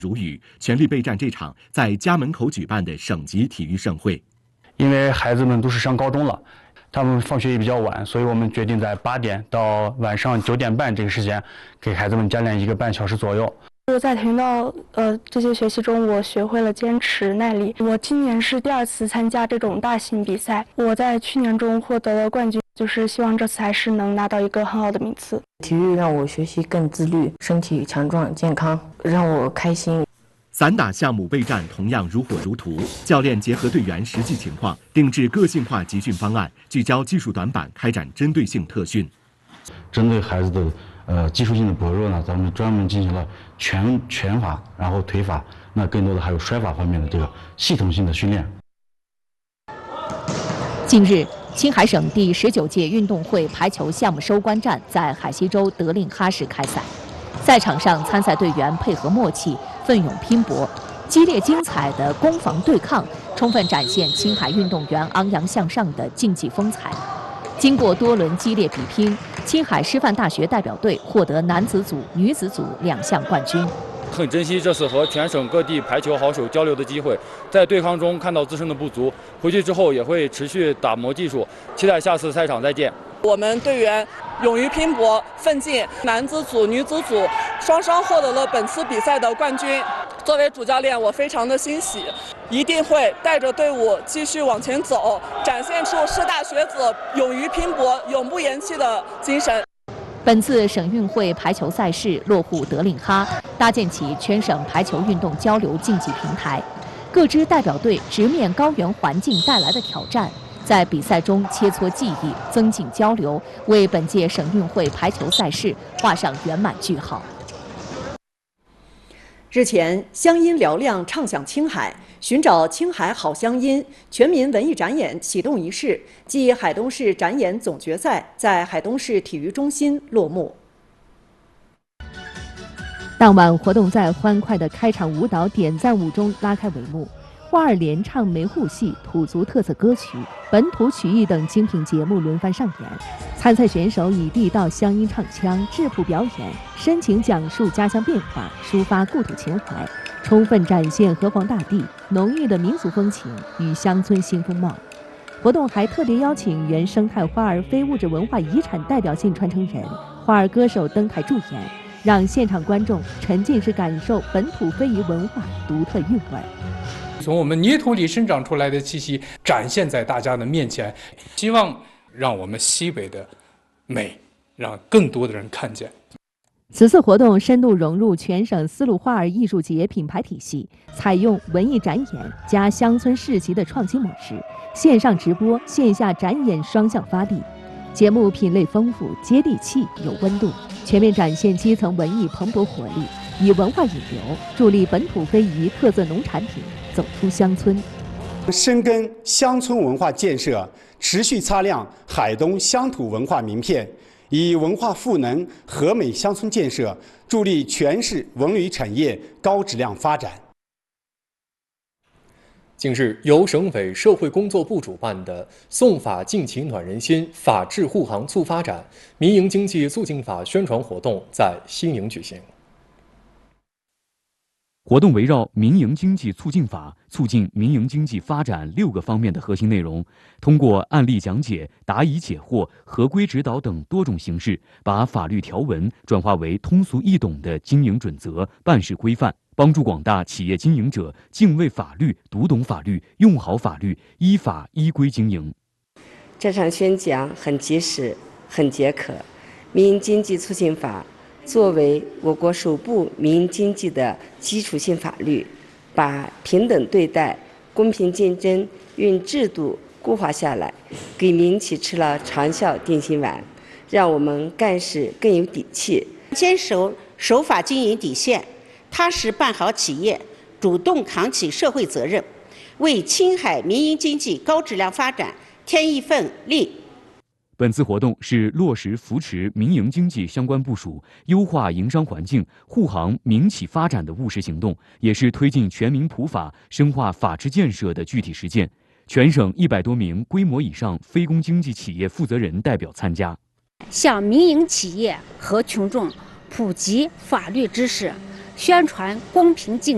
如语，全力备战这场在家门口举办的省级体育盛会。 因为孩子们都是上高中了，他们放学也比较晚，所以我们决定在8点到晚上9点半这个时间，给孩子们加练1个半小时左右。 在跆拳道这些学习中，我学会了坚持耐力。我今年是第2次参加这种大型比赛，我在去年中获得了冠军，就是希望这次还是能拿到一个很好的名次。 体育让我学习更自律，身体强壮健康，让我开心。 散打项目备战同样如火如荼，教练结合队员实际情况，定制个性化集训方案，聚焦技术短板，开展针对性特训。 针对孩子的技术性的薄弱呢，咱们专门进行了拳法，然后腿法，那更多的还有摔法方面的这个系统性的训练。 近日，青海省第19届运动会排球项目收官战在海西州德令哈市开赛。赛场上，参赛队员配合默契，奋勇拼搏，激烈精彩的攻防对抗，充分展现青海运动员昂扬向上的竞技风采。经过多轮激烈比拼，青海师范大学代表队获得男子组、女子组2项冠军。 很珍惜这次和全省各地排球好手交流的机会，在对抗中看到自身的不足，回去之后也会持续打磨技术，期待下次赛场再见。 我们队员勇于拼搏奋进，男子组、女子组双双获得了本次比赛的冠军。作为主教练，我非常的欣喜，一定会带着队伍继续往前走，展现出师大学子勇于拼搏、永不言弃的精神。 本次省运会排球赛事落户德令哈，搭建起全省排球运动交流竞技平台。各支代表队直面高原环境带来的挑战，在比赛中切磋技艺，增进交流，为本届省运会排球赛事画上圆满句号。 日前，乡音嘹亮唱响青海，寻找青海好乡音全民文艺展演启动仪式暨海东市展演总决赛在海东市体育中心落幕。 当晚，活动在欢快的开场舞蹈点赞舞中拉开帷幕。花儿联唱梅户戏、土族特色歌曲、本土曲艺等精品节目轮番上演。参赛选手以地道乡音唱腔、质朴表演，深情讲述家乡变化，抒发故土情怀，充分展现河湟大地浓郁的民俗风情与乡村新风貌。活动还特别邀请原生态花儿非物质文化遗产代表性传承人、花儿歌手登台助演，让现场观众沉浸式感受本土非遗文化独特韵味。 从我们泥土里生长出来的气息展现在大家的面前，希望让我们西北的美让更多的人看见。 此次活动深度融入全省丝路花儿艺术节品牌体系，采用文艺展演加乡村市集的创新模式，线上直播、线下展演双向发力。节目品类丰富、接地气、有温度，全面展现基层文艺蓬勃活力，以文化引流，助力本土非遗特色农产品走出乡村。 深耕乡村文化建设，持续擦亮海东乡土文化名片，以文化赋能和美乡村建设，助力全市文旅产业高质量发展。 近日，由省委社会工作部主办的“送法敬祈暖人心，法治护航促发展”民营经济促进法宣传活动在西宁举行。 活动围绕民营经济促进法促进民营经济发展6个方面的核心内容，通过案例讲解、答疑解惑、合规指导等多种形式，把法律条文转化为通俗易懂的经营准则、办事规范，帮助广大企业经营者敬畏法律、读懂法律、用好法律，依法依规经营。 这场宣讲很及时、很解渴。民营经济促进法作为我国首部民营经济的基础性法律，把平等对待、公平竞争运制度固化下来，给民企吃了长效定心丸，让我们干事更有底气。 坚守守法经营底线，踏实办好企业，主动扛起社会责任，为青海民营经济高质量发展添一份力。 本次活动是落实扶持民营经济相关部署、优化营商环境、护航民企发展的务实行动，也是推进全民普法、深化法治建设的具体实践。全省100多名规模以上非公经济企业负责人代表参加， 向民营企业和群众普及法律知识，宣传公平竞